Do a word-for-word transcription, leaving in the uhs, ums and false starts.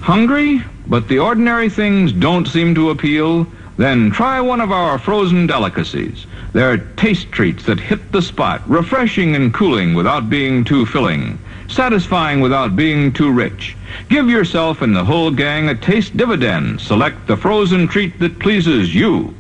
Hungry, but the ordinary things don't seem to appeal? Then try one of our frozen delicacies. They're taste treats that hit the spot, refreshing and cooling without being too filling, satisfying without being too rich. Give yourself and the whole gang a taste dividend. Select the frozen treat that pleases you.